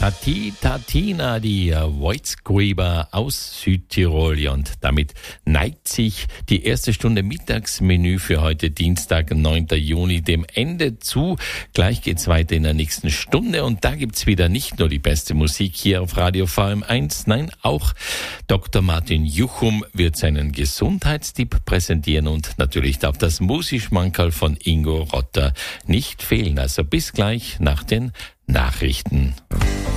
Tati Tatina, die Voitsgräber aus Südtirol. Und damit neigt sich die erste Stunde Mittagsmenü für heute Dienstag, 9. Juni, dem Ende zu. Gleich geht's weiter in der nächsten Stunde. Und da gibt's wieder nicht nur die beste Musik hier auf Radio VM1, nein, auch Dr. Martin Juchum wird seinen Gesundheitstipp präsentieren. Und natürlich darf das Musikschmankerl von Ingo Rotter nicht fehlen. Also bis gleich nach den Nachrichten.